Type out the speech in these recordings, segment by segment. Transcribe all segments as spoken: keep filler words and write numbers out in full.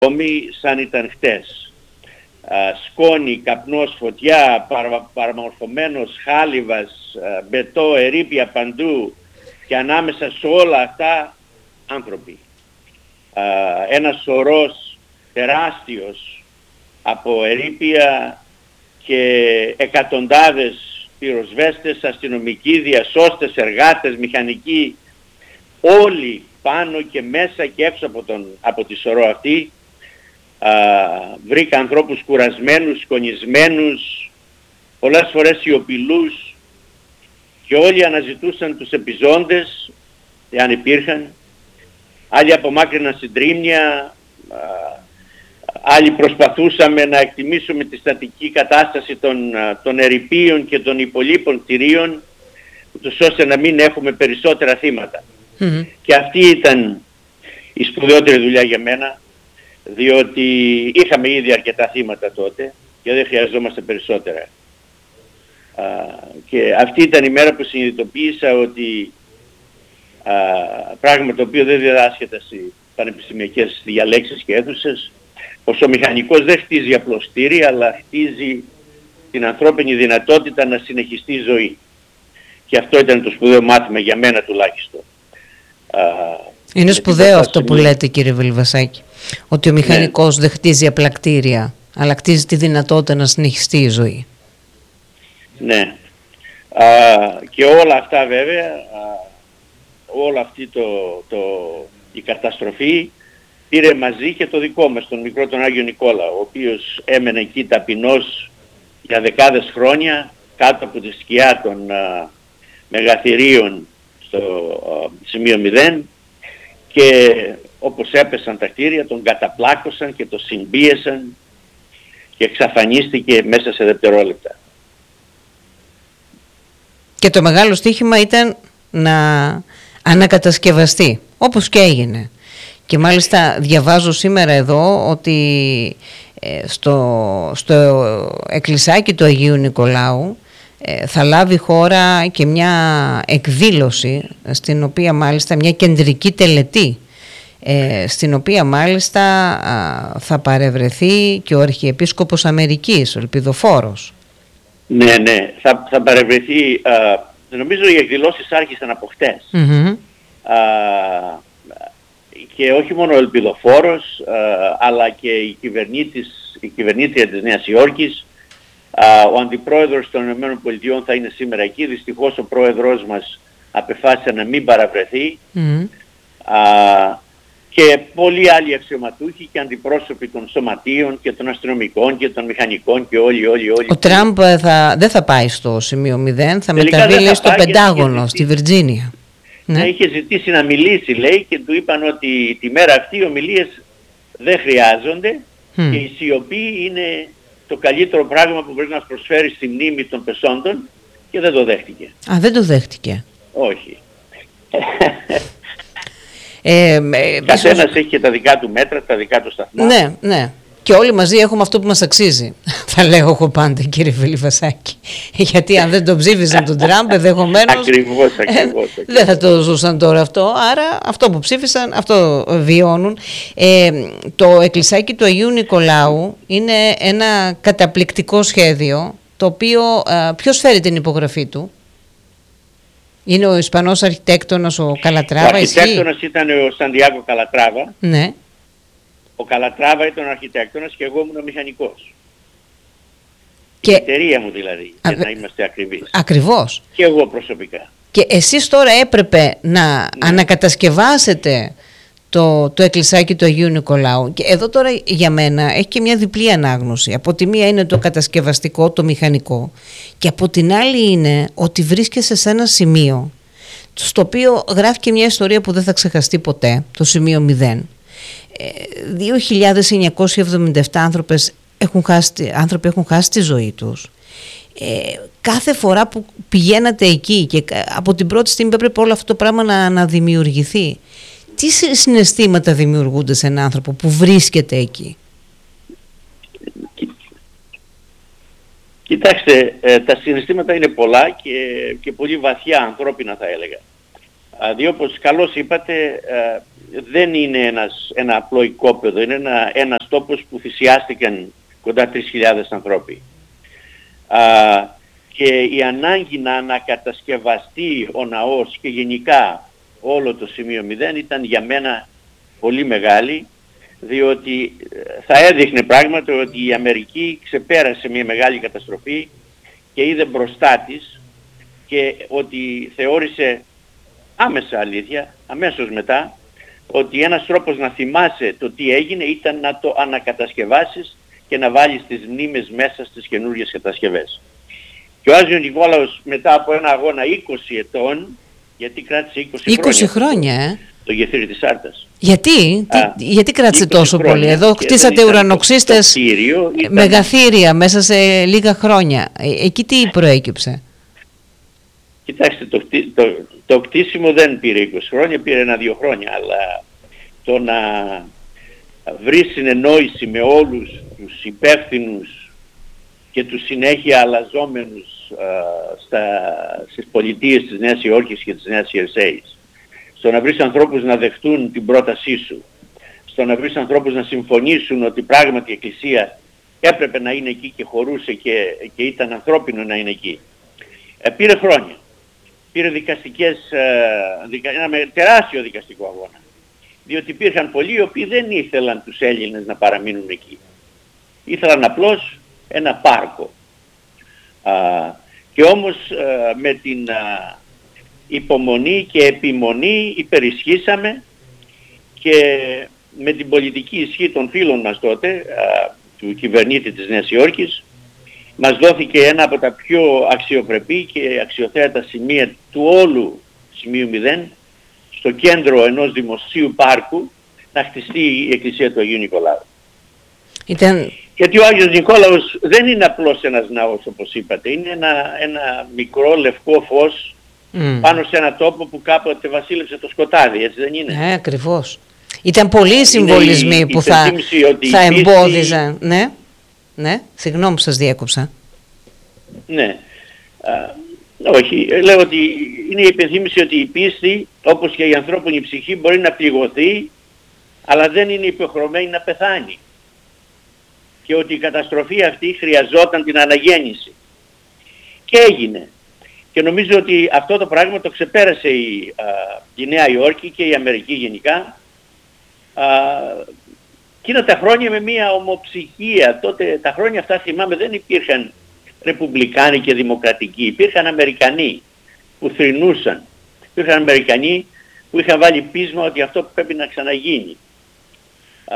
ακόμη σαν ήταν χτες. Α, σκόνη, καπνός, φωτιά, παρα, παραμορφωμένος χάλιβας, α, μπετό, ερείπια παντού και ανάμεσα σε όλα αυτά άνθρωποι. Α, ένας σωρός τεράστιος από ερείπια και εκατοντάδες πυροσβέστες, αστυνομικοί, διασώστες, εργάτες, μηχανικοί, όλοι πάνω και μέσα και έξω από, τον, από τη σωρό αυτή. Α, βρήκα ανθρώπους κουρασμένους, σκονισμένους, πολλές φορές σιωπηλούς, και όλοι αναζητούσαν τους επιζώντες, εάν υπήρχαν. Άλλοι απομάκρυναν συντρίμμια, α, άλλοι προσπαθούσαμε να εκτιμήσουμε τη στατική κατάσταση των, α, των ερειπίων και των υπολείπων κτηρίων, ούτως ώστε να μην έχουμε περισσότερα θύματα. Mm-hmm. Και αυτή ήταν η σπουδαιότερη δουλειά για μένα, διότι είχαμε ήδη αρκετά θύματα τότε και δεν χρειαζόμαστε περισσότερα. Α, και αυτή ήταν η μέρα που συνειδητοποίησα ότι α, πράγμα το οποίο δεν διδάσκεται στις πανεπιστημιακές διαλέξεις και αίθουσες, πως ο μηχανικός δεν χτίζει απλώς κτίρια, αλλά χτίζει την ανθρώπινη δυνατότητα να συνεχιστεί η ζωή. Και αυτό ήταν το σπουδαίο μάθημα για μένα τουλάχιστον. Α, είναι σπουδαίο αυτό που λέτε, κύριε Βελιβασάκη, ότι ο μηχανικός ναι. δεν χτίζει απλά κτίρια, αλλά χτίζει τη δυνατότητα να συνεχιστεί η ζωή. Ναι. Α, και όλα αυτά βέβαια, α, όλα αυτή το, το, η καταστροφή πήρε μαζί και το δικό μας, τον μικρό τον Άγιο Νικόλα, ο οποίος έμενε εκεί ταπεινός για δεκάδες χρόνια κάτω από τη σκιά των α, μεγαθυρίων στο α, σημείο μηδέν, και όπως έπεσαν τα κτίρια τον καταπλάκωσαν και το συμπίεσαν και εξαφανίστηκε μέσα σε δευτερόλεπτα. Και το μεγάλο στοίχημα ήταν να ανακατασκευαστεί, όπως και έγινε. Και μάλιστα διαβάζω σήμερα εδώ ότι ε, στο, στο εκκλησάκι του Αγίου Νικολάου ε, θα λάβει χώρα και μια εκδήλωση, στην οποία μάλιστα μια κεντρική τελετή, ε, στην οποία μάλιστα α, θα παρευρεθεί και ο Αρχιεπίσκοπος Αμερικής, ο Ελπιδοφόρος. Ναι, ναι, θα, θα παρευρεθεί, α, νομίζω οι εκδηλώσεις άρχισαν από χτες. Mm-hmm. Α, και όχι μόνο ο Ελπιδοφόρος, α, αλλά και η, η κυβερνήτρια της Νέας Υόρκης, α, ο αντιπρόεδρος των ΗΠΑ θα είναι σήμερα εκεί. Δυστυχώς ο πρόεδρος μας απεφάσισε να μην παραβρεθεί. Mm-hmm. Α, και πολλοί άλλοι αξιωματούχοι και αντιπρόσωποι των σωματείων και των αστυνομικών και των μηχανικών και όλοι, όλοι, όλοι. Ο Τραμπ θα, δεν θα πάει στο σημείο μηδέν, θα τελικά μεταβεί θα στο Πεντάγωνο, στη Βιρτζίνια. Ναι. Είχε ζητήσει να μιλήσει, λέει, και του είπαν ότι τη μέρα αυτή οι ομιλίες δεν χρειάζονται mm. και η σιωπή είναι το καλύτερο πράγμα που μπορεί να προσφέρει στη μνήμη των πεσόντων, και δεν το δέχτηκε. Α, δεν το δέχτηκε. Όχι. Ε, Καθένας ίσως... έχει και τα δικά του μέτρα, τα δικά του σταθμά. Ναι, ναι. Και όλοι μαζί έχουμε αυτό που μας αξίζει. Θα λέω εγώ πάντα, κύριε Βελιβασάκη. Γιατί αν δεν τον ψήφισαν τον Τραμπ, ενδεχομένως ακριβώς, ακριβώς, ακριβώς. δεν θα το ζούσαν τώρα αυτό. Άρα αυτό που ψήφισαν, αυτό βιώνουν. Ε, το εκκλησάκι του Αγίου Νικολάου είναι ένα καταπληκτικό σχέδιο, το οποίο ε, ποιος φέρει την υπογραφή του? Είναι ο Ισπανός αρχιτέκτονας ο Καλατράβα. Ο αρχιτέκτονας ήταν ο Σαντιάγκο Καλατράβα. Ναι. Ο Καλατράβα ήταν ο αρχιτέκτονας και εγώ ήμουν ο μηχανικός. Και... η εταιρεία μου δηλαδή, για Α... να είμαστε ακριβείς. Ακριβώς. Και εγώ προσωπικά. Και εσείς τώρα έπρεπε να ναι. ανακατασκευάσετε το, το εκκλησάκι του Αγίου Νικολάου. Και εδώ τώρα για μένα έχει και μια διπλή ανάγνωση. Από τη μία είναι το κατασκευαστικό, το μηχανικό, και από την άλλη είναι ότι βρίσκεσαι σε ένα σημείο στο οποίο γράφει και μια ιστορία που δεν θα ξεχαστεί ποτέ, το σημείο μηδέν. δύο χιλιάδες εννιακόσιοι εβδομήντα επτά άνθρωπες έχουν χάσει, άνθρωποι έχουν χάσει τη ζωή τους. Ε, κάθε φορά που πηγαίνατε εκεί και από την πρώτη στιγμή έπρεπε όλο αυτό το πράγμα να, να δημιουργηθεί. Τι συναισθήματα δημιουργούνται σε έναν άνθρωπο που βρίσκεται εκεί? Κοιτάξτε, ε, τα συναισθήματα είναι πολλά και, και πολύ βαθιά ανθρώπινα θα έλεγα. Δηλαδή όπως καλώς είπατε, ε, δεν είναι ένας, ένα απλό οικόπεδο, είναι ένα, ένας τόπος που θυσιάστηκαν κοντά τρεις χιλιάδες ανθρώποι. Α, και η ανάγκη να ανακατασκευαστεί ο ναός και γενικά όλο το σημείο μηδέν ήταν για μένα πολύ μεγάλη, διότι θα έδειχνε πράγματι ότι η Αμερική ξεπέρασε μια μεγάλη καταστροφή και είδε μπροστά της και ότι θεώρησε άμεσα, αλήθεια, αμέσως μετά, ότι ένας τρόπος να θυμάσαι το τι έγινε ήταν να το ανακατασκευάσεις και να βάλεις τις μνήμες μέσα στις καινούργιες κατασκευές. Και ο Άγιος Νικόλαος μετά από ένα αγώνα είκοσι ετών, γιατί κράτησε είκοσι, είκοσι χρόνια, ε? το γεφύρι της Άρτας. Γιατί, Α, τι, γιατί κράτησε τόσο χρόνια, πολύ? Εδώ χτίσατε ουρανοξύστες, ήταν... μεγαθύρια μέσα σε λίγα χρόνια. Ε, εκεί τι προέκυψε? Κοιτάξτε, το, το, το κτίσιμο δεν πήρε είκοσι χρόνια, πήρε ένα-δύο χρόνια, αλλά το να βρει συνεννόηση με όλους τους υπεύθυνους και τους συνέχεια αλλαζόμενους α, στα, στις πολιτείες της Νέας Υόρκης και της Νέας Ιερσέης, στο να βρεις ανθρώπους να δεχτούν την πρότασή σου, στο να βρεις ανθρώπους να συμφωνήσουν ότι πράγματι η Εκκλησία έπρεπε να είναι εκεί και χωρούσε και, και ήταν ανθρώπινο να είναι εκεί. Ε, πήρε χρόνια. Πήρε δικαστικές, ε, δικα, ένα τεράστιο δικαστικό αγώνα. Διότι υπήρχαν πολλοί οι οποίοι δεν ήθελαν τους Έλληνες να παραμείνουν εκεί. Ήθελαν απλώς ένα πάρκο. Α, και όμως α, με την α, υπομονή και επιμονή υπερισχύσαμε και με την πολιτική ισχύ των φίλων μας τότε, α, του κυβερνήτη της Νέας Υόρκης, μας δόθηκε ένα από τα πιο αξιοπρεπή και αξιοθέατα σημεία του όλου σημείου μηδέν, στο κέντρο ενός δημοσίου πάρκου, να χτιστεί η εκκλησία του Αγίου Νικολάου. Ήταν... Γιατί ο Άγιος Νικόλαος δεν είναι απλώς ένας ναός, όπως είπατε, είναι ένα, ένα μικρό λευκό φως mm. πάνω σε ένα τόπο που κάποτε βασίλευσε το σκοτάδι, έτσι δεν είναι? Ναι, ακριβώς. Ήταν πολλοί οι συμβολισμοί η, που η θα, θα εμπόδιζαν. Πίστη... Ναι, ναι, συγγνώμη που σας διέκοψα. Ναι. Α, όχι, λέω ότι είναι η υπενθύμηση ότι η πίστη, όπως και η ανθρώπινη ψυχή, μπορεί να πληγωθεί, αλλά δεν είναι υποχρεωμένη να πεθάνει. Και ότι η καταστροφή αυτή χρειαζόταν την αναγέννηση. Και έγινε. Και νομίζω ότι αυτό το πράγμα το ξεπέρασε η, α, η Νέα Υόρκη και η Αμερική γενικά. Α, εκείνα τα χρόνια με μια ομοψυχία. Τότε τα χρόνια αυτά θυμάμαι δεν υπήρχαν ρεπουμπλικάνοι και δημοκρατικοί. Υπήρχαν Αμερικανοί που θρηνούσαν. Υπήρχαν Αμερικανοί που είχαν βάλει πείσμα ότι αυτό πρέπει να ξαναγίνει. Α,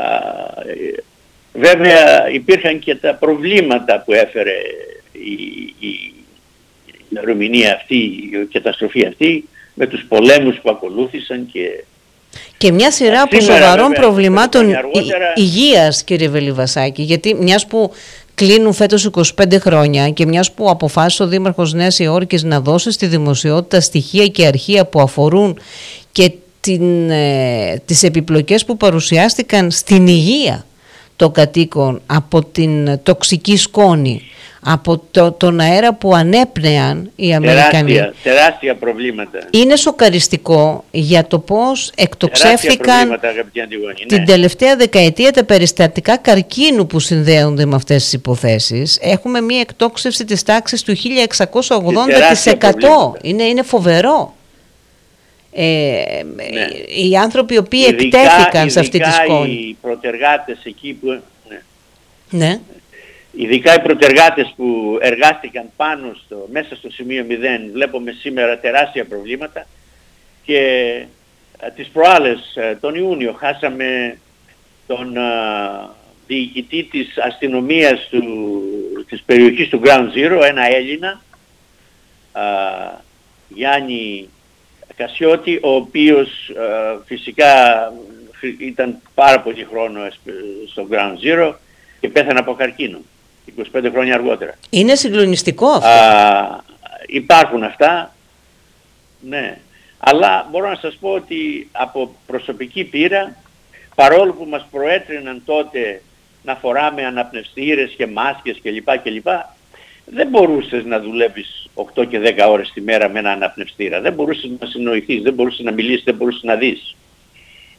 βέβαια υπήρχαν και τα προβλήματα που έφερε η, η, η ημερομηνία αυτή, η καταστροφή αυτή, με τους πολέμους που ακολούθησαν και... Και μια σειρά από σοβαρών προβλημάτων αργότερα... υγείας, κύριε Βελιβασάκη, γιατί μιας που κλείνουν φέτος είκοσι πέντε χρόνια και μιας που αποφάσισε ο Δήμαρχος Νέας Υόρκης να δώσει στη δημοσιότητα στοιχεία και αρχεία που αφορούν και την, ε, τις επιπλοκές που παρουσιάστηκαν στην υγεία των κατοίκων από την τοξική σκόνη, από το, τον αέρα που ανέπνεαν οι Αμερικανοί. Τεράστια, τεράστια προβλήματα. Είναι σοκαριστικό για το πώς εκτοξεύτηκαν την ναι. τελευταία δεκαετία τα περιστατικά καρκίνου που συνδέονται με αυτές τις υποθέσεις. Έχουμε μία εκτόξευση της τάξης του χίλια εξακόσια ογδόντα τοις εκατό. Είναι, είναι φοβερό. Ε, ναι. Οι άνθρωποι οι οποίοι ειδικά, εκτέθηκαν ειδικά σε αυτή τη σκόνη. Οι προτεργάτες εκεί που... Ναι. ναι. Ειδικά οι προτεργάτες που εργάστηκαν πάνω στο, μέσα στο σημείο μηδέν, βλέπουμε σήμερα τεράστια προβλήματα και α, τις προάλλες, α, τον Ιούνιο, χάσαμε τον α, διοικητή της αστυνομίας του, της περιοχής του Ground Zero, ένα Έλληνα, α, Γιάννη Κασιώτη, ο οποίος α, φυσικά ήταν πάρα πολύ χρόνο στο Ground Zero και πέθανε από καρκίνο. είκοσι πέντε χρόνια αργότερα. Είναι συγκλονιστικό αυτό. Α, υπάρχουν αυτά, ναι. Αλλά μπορώ να σας πω ότι από προσωπική πείρα, παρόλο που μας προέτριναν τότε να φοράμε αναπνευστήρες και μάσκες κλπ. κλπ, δεν μπορούσες να δουλεύεις οκτώ και δέκα ώρες τη μέρα με ένα αναπνευστήρα. Δεν μπορούσες να συνοηθείς, δεν μπορούσες να μιλήσεις, δεν μπορούσες να δεις.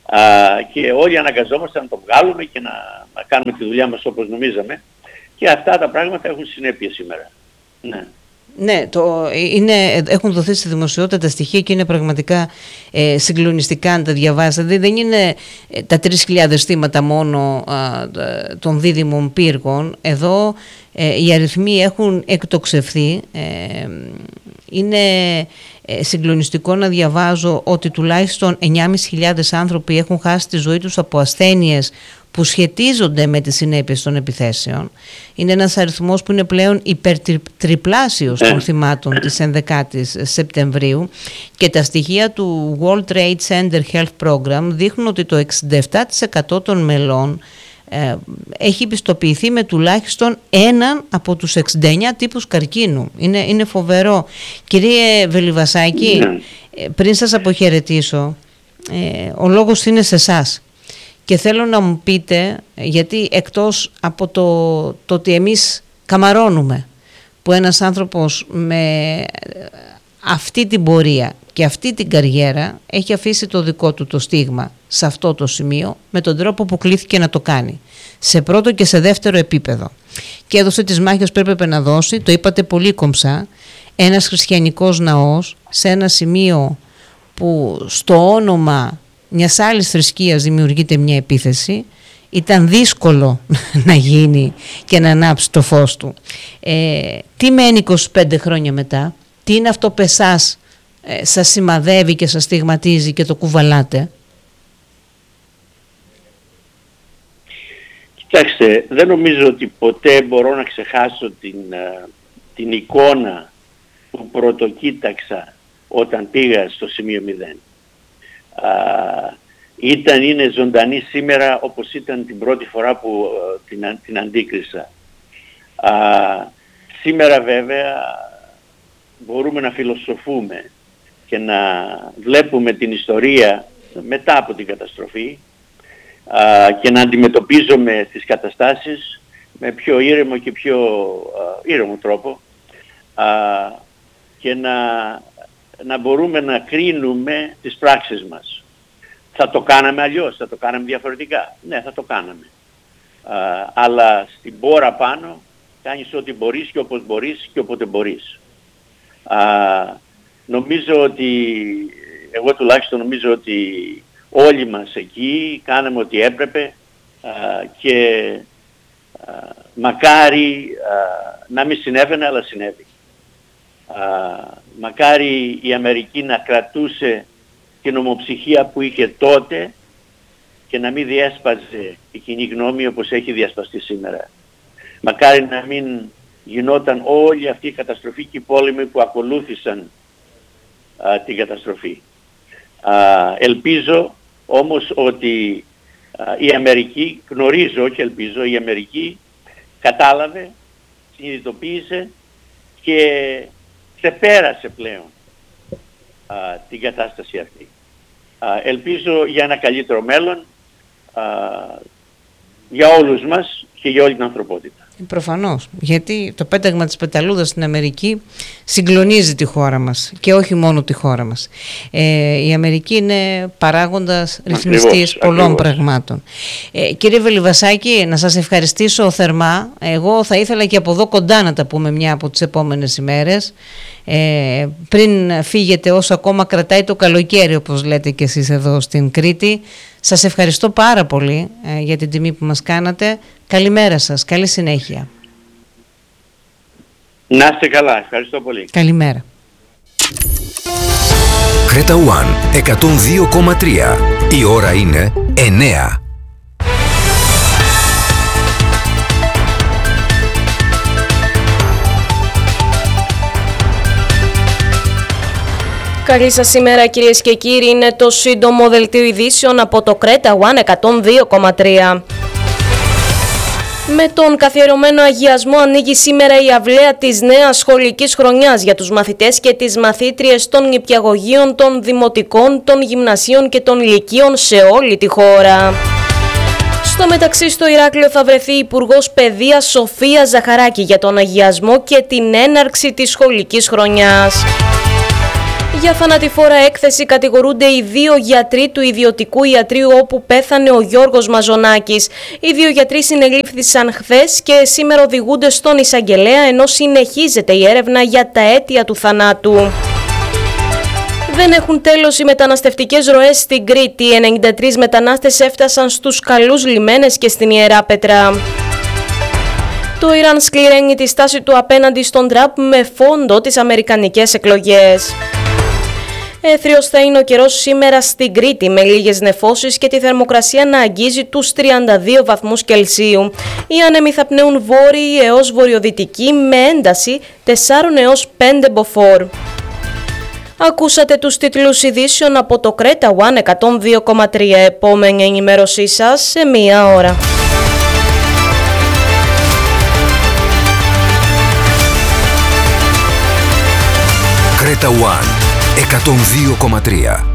Α, και όλοι αναγκαζόμασταν να το βγάλουμε και να, να κάνουμε τη δουλειά μας όπως νομίζαμε, και αυτά τα πράγματα έχουν συνέπειες σήμερα. Ναι. Ναι, το είναι, έχουν δοθεί στη δημοσιότητα τα στοιχεία και είναι πραγματικά ε, συγκλονιστικά αν τα διαβάσετε. Δεν είναι ε, τα τρεις χιλιάδες θύματα μόνο α, των δίδυμων πύργων. Εδώ ε, οι αριθμοί έχουν εκτοξευθεί. Ε, είναι ε, συγκλονιστικό να διαβάζω ότι τουλάχιστον εννιά χιλιάδες πεντακόσιοι άνθρωποι έχουν χάσει τη ζωή τους από ασθένειες που σχετίζονται με τις συνέπειες των επιθέσεων. Είναι ένας αριθμός που είναι πλέον υπερτριπλάσιος των θυμάτων της ενδεκάτης Σεπτεμβρίου, και τα στοιχεία του World Trade Center Health Program δείχνουν ότι το εξήντα επτά τοις εκατό των μελών ε, έχει πιστοποιηθεί με τουλάχιστον έναν από τους εξήντα εννέα τύπους καρκίνου. Είναι, είναι φοβερό. Κύριε Βελιβασάκη, ε, πριν σας αποχαιρετήσω, ε, ο λόγος είναι σε εσάς. Και θέλω να μου πείτε, γιατί εκτός από το, το ότι εμείς καμαρώνουμε που ένας άνθρωπος με αυτή την πορεία και αυτή την καριέρα έχει αφήσει το δικό του το στίγμα σε αυτό το σημείο με τον τρόπο που κλήθηκε να το κάνει, σε πρώτο και σε δεύτερο επίπεδο, και έδωσε τις μάχες που έπρεπε να δώσει, το είπατε πολύ κομψά, ένας χριστιανικός ναός σε ένα σημείο που στο όνομα μιας άλλης θρησκείας δημιουργείται μια επίθεση, ήταν δύσκολο να γίνει και να ανάψει το φως του. Ε, τι μένει είκοσι πέντε χρόνια μετά, τι είναι αυτό που εσάς ε, σας σημαδεύει και σας στιγματίζει και το κουβαλάτε? Κοιτάξτε, δεν νομίζω ότι ποτέ μπορώ να ξεχάσω την, την εικόνα που πρωτοκοίταξα όταν πήγα στο σημείο μηδέν. Uh, ήταν, είναι ζωντανή σήμερα όπως ήταν την πρώτη φορά που uh, την, την αντίκρισα. Uh, σήμερα βέβαια μπορούμε να φιλοσοφούμε και να βλέπουμε την ιστορία μετά από την καταστροφή uh, και να αντιμετωπίζουμε τις καταστάσεις με πιο ήρεμο και πιο uh, ήρεμο τρόπο, uh, και να να μπορούμε να κρίνουμε τις πράξεις μας. Θα το κάναμε αλλιώς, θα το κάναμε διαφορετικά. Ναι, θα το κάναμε. Α, αλλά στην πόρα πάνω κάνεις ό,τι μπορείς και όπως μπορείς και όποτε μπορείς. Α, νομίζω ότι, εγώ τουλάχιστον νομίζω ότι όλοι μας εκεί κάναμε ό,τι έπρεπε, α, και α, μακάρι α, να μην συνέβαινε, αλλά συνέβη. Uh, μακάρι η Αμερική να κρατούσε την ομοψυχία που είχε τότε και να μην διέσπαζε η κοινή γνώμη όπως έχει διασπαστεί σήμερα. Μακάρι να μην γινόταν όλη αυτή η καταστροφική πόλεμη που ακολούθησαν uh, την καταστροφή. Uh, ελπίζω όμως ότι uh, η Αμερική, γνωρίζω και ελπίζω, η Αμερική κατάλαβε, συνειδητοποίησε και ξεπέρασε πλέον α, την κατάσταση αυτή. Α, ελπίζω για ένα καλύτερο μέλλον α, για όλους μας και για όλη την ανθρωπότητα. Προφανώς, γιατί το πέταγμα της πεταλούδας στην Αμερική συγκλονίζει τη χώρα μας και όχι μόνο τη χώρα μας. Ε, η Αμερική είναι παράγοντας ρυθμιστής ακριβώς, πολλών ακριβώς. πραγμάτων. Ε, κύριε Βελιβασάκη, να σας ευχαριστήσω θερμά. Εγώ θα ήθελα και από εδώ κοντά να τα πούμε μια από τις επόμενες ημέρες. Ε, πριν φύγετε, όσο ακόμα κρατάει το καλοκαίρι, όπως λέτε και εσείς εδώ στην Κρήτη. Σας ευχαριστώ πάρα πολύ ε, για την τιμή που μας κάνατε. Καλημέρα σας, καλή συνέχεια. Να είστε καλά, ευχαριστώ πολύ. Καλημέρα. Κρέτα One εκατόν δύο κόμμα τρία. Η ώρα είναι εννέα. Καλή σας ημέρα κυρίες και κύριοι, είναι το σύντομο δελτίο ειδήσεων από το Κρέτα One εκατόν δύο κόμμα τρία. Με τον καθιερωμένο αγιασμό ανοίγει σήμερα η αυλαία της νέας σχολικής χρονιάς για τους μαθητές και τις μαθήτριες των νηπιαγωγείων, των δημοτικών, των γυμνασίων και των λυκείων σε όλη τη χώρα. Στο μεταξύ, στο Ηράκλειο θα βρεθεί η Υπουργός Παιδείας Σοφία Ζαχαράκη για τον αγιασμό και την έναρξη της σχολικής χρονιάς. Για θανατηφόρα έκθεση κατηγορούνται οι δύο γιατροί του ιδιωτικού ιατρείου όπου πέθανε ο Γιώργος Μαζονάκης. Οι δύο γιατροί συνελήφθησαν χθες και σήμερα οδηγούνται στον εισαγγελέα, ενώ συνεχίζεται η έρευνα για τα αίτια του θανάτου. Δεν έχουν τέλος οι μεταναστευτικές ροές στην Κρήτη. ενενήντα τρεις μετανάστες έφτασαν στους καλούς λιμένες και στην Ιεράπετρα. Το Ιράν σκληραίνει τη στάση του απέναντι στον Τραμπ με φόντο τις αμερικανικές εκλογές. Έθριος θα είναι ο καιρός σήμερα στην Κρήτη με λίγες νεφώσεις και τη θερμοκρασία να αγγίζει τους τριάντα δύο βαθμούς Κελσίου. Οι άνεμοι θα πνέουν βόρειοι έως βορειοδυτικοί με ένταση τέσσερα έως πέντε μποφόρ. Ακούσατε τους τίτλους ειδήσεων από το Κρέτα One εκατόν δύο κόμμα τρία. Επόμενη ενημέρωσή σας σε μία ώρα. Κρέτα One εκατόν δύο κόμμα τρία.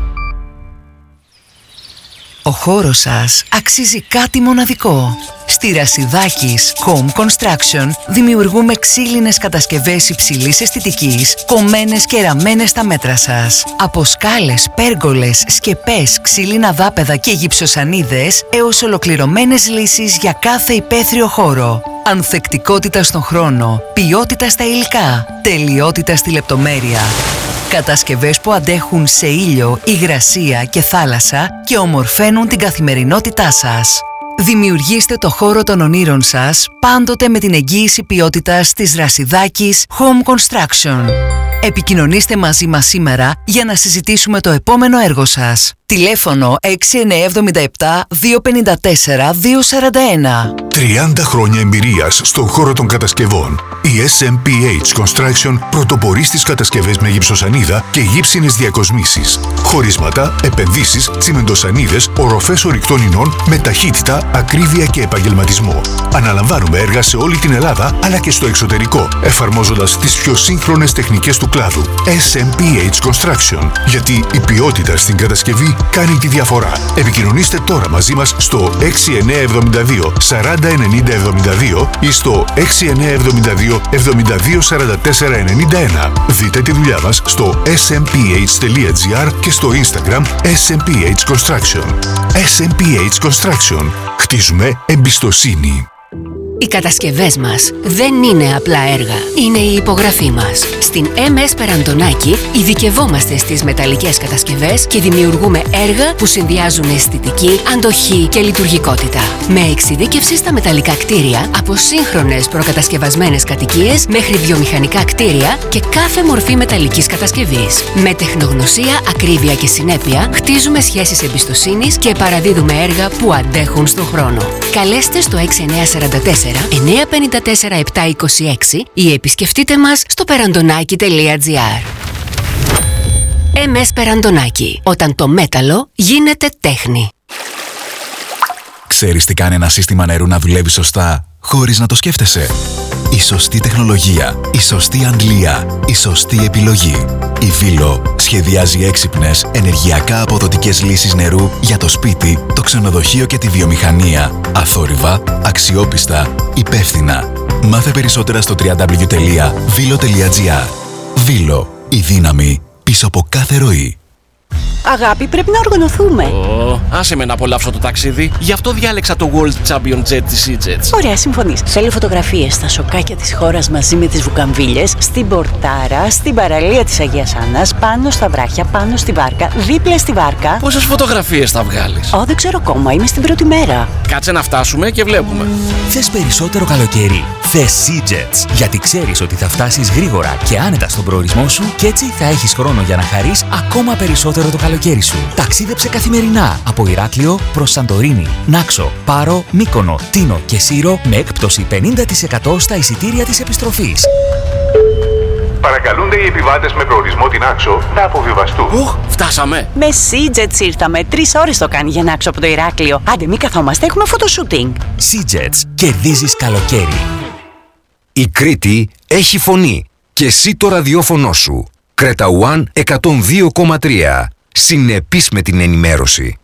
Ο χώρος σας αξίζει κάτι μοναδικό. Στη Ρασιδάκης Home Construction δημιουργούμε ξύλινες κατασκευές υψηλής αισθητικής, κομμένες και ραμμένες στα μέτρα σας. Από σκάλες, πέργολες, σκεπές, ξύλινα δάπεδα και γυψοσανίδες έως ολοκληρωμένες λύσεις για κάθε υπαίθριο χώρο. Ανθεκτικότητα στον χρόνο, ποιότητα στα υλικά, τελειότητα στη λεπτομέρεια. Κατασκευές που αντέχουν σε ήλιο, υγρασία και θάλασσα και ομορφαίνουν την καθημερινότητά σας. Δημιουργήστε το χώρο των ονείρων σας πάντοτε με την εγγύηση ποιότητας της Ρασιδάκης Home Construction. Επικοινωνήστε μαζί μας σήμερα για να συζητήσουμε το επόμενο έργο σας. Τηλέφωνο έξι εννιά επτά επτά δύο πέντε τέσσερα δύο τέσσερα ένα. τριάντα χρόνια εμπειρίας στον χώρο των κατασκευών. Η ες εμ πι έιτς Construction πρωτοπορεί στις κατασκευές με γυψοσανίδα και γύψινες διακοσμήσεις. Χωρίσματα, επενδύσεις, τσιμεντοσανίδες, οροφές ορυκτών ινών με ταχύτητα, ακρίβεια και επαγγελματισμό. Αναλαμβάνουμε έργα σε όλη την Ελλάδα αλλά και στο εξωτερικό, εφαρμόζοντας τις πιο σύγχρονες τεχνικές του κλάδου. ες εμ πι έιτς Construction. Γιατί η ποιότητα στην κατασκευή κάνει τη διαφορά. Επικοινωνήστε τώρα μαζί μας στο έξι εννιά επτά δύο σαράντα ενενήντα εβδομήντα δύο ή στο έξι εννιά επτά δύο εβδομήντα δύο σαράντα τέσσερα ενενήντα ένα. Δείτε τη δουλειά μας στο ες εμ πι έιτς τελεία τζι άρ και στο Instagram ες εμ πι έιτς Construction. ες εμ πι έιτς Construction. Χτίζουμε εμπιστοσύνη. Οι κατασκευές μας δεν είναι απλά έργα, είναι η υπογραφή μας. Στην εμ ες Περαντονάκη ειδικευόμαστε στις μεταλλικές κατασκευές και δημιουργούμε έργα που συνδυάζουν αισθητική, αντοχή και λειτουργικότητα. Με εξειδίκευση στα μεταλλικά κτίρια, από σύγχρονες προκατασκευασμένες κατοικίες μέχρι βιομηχανικά κτίρια και κάθε μορφή μεταλλικής κατασκευής. Με τεχνογνωσία, ακρίβεια και συνέπεια, χτίζουμε σχέσεις εμπιστοσύνης και παραδίδουμε έργα που αντέχουν στον χρόνο. Καλέστε στο έξι εννιά τέσσερα τέσσερα εννιά πέντε τέσσερα επτά δύο έξι ή επισκεφτείτε μας στο περαντονάκι τελεία τζι άρ. εμ ες Περαντονάκι. Όταν το μέταλλο γίνεται τέχνη. Ξέρεις τι κάνει ένα σύστημα νερού να δουλεύει σωστά χωρίς να το σκέφτεσαι? Η σωστή τεχνολογία, η σωστή αντλία, η σωστή επιλογή. Η Βίλο σχεδιάζει έξυπνες, ενεργειακά αποδοτικές λύσεις νερού για το σπίτι, το ξενοδοχείο και τη βιομηχανία. Αθόρυβα, αξιόπιστα, υπεύθυνα. Μάθε περισσότερα στο double-u double-u double-u τελεία βίλο τελεία τζι άρ. Βίλο, η δύναμη πίσω από κάθε ροή. Αγάπη, πρέπει να οργανωθούμε. Oh, άσε με να απολαύσω το ταξίδι. Γι' αυτό διάλεξα το World Champion Jet της EasyJet. Ωραία, συμφωνείς. Θέλω φωτογραφίες στα σοκάκια της χώρας μαζί με τις βουκαμβίλες, στην Πορτάρα, στην παραλία της Αγίας Άννας, πάνω στα βράχια, πάνω στη βάρκα, δίπλα στη βάρκα. Πόσες φωτογραφίες θα βγάλεις? Ω, δεν ξέρω ακόμα, είμαι στην πρώτη μέρα. Κάτσε να φτάσουμε και βλέπουμε. Θες περισσότερο καλοκαίρι? Θες EasyJet. Γιατί ξέρεις ότι θα φτάσεις γρήγορα και άνετα στον προορισμό σου και έτσι θα έχεις χρόνο για να χαρείς ακόμα περισσότερο το καλοκαίρι σου. Ταξίδεψε καθημερινά από Ηράκλειο προς Σαντορίνη, Νάξο, Πάρο, Μύκονο, Τίνο και Σύρο με έκπτωση πενήντα τοις εκατό στα εισιτήρια της επιστροφής. Παρακαλούνται οι επιβάτες με προορισμό την Άξο να αποβιβαστούν. Οχ, φτάσαμε. Με EasyJet ήρθαμε. Τρεις ώρες το κάνει για να Άξο από το Ηράκλειο. Άντε, μη καθόμαστε, έχουμε φωτοσούτινγκ. EasyJet. Κερδίζεις καλοκαίρι. Η Κρήτη έχει φωνή και εσύ το ραδιόφωνο σου. Κρέτα One εκατόν δύο κόμμα τρία. Συνεπής με την ενημέρωση.